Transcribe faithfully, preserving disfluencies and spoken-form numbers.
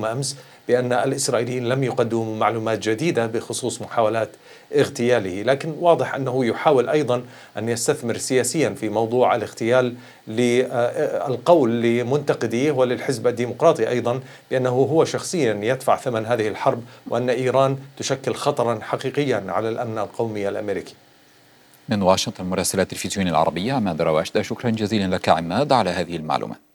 يوم أمس بأن الإسرائيليين لم يقدموا معلومات جديدة بخصوص محاولات اغتياله، لكن واضح أنه يحاول أيضا أن يستثمر سياسيا في موضوع الاغتيال للقول لمنتقديه وللحزب الديمقراطي أيضا بأنه هو شخصيا يدفع ثمن هذه الحرب، وأن إيران تشكل خطرا حقيقيا على الأمن القومي الأمريكي. من واشنطن مراسل التلفزيون العربية عماد رواشدة، شكرا جزيلا لك عماد على هذه المعلومات.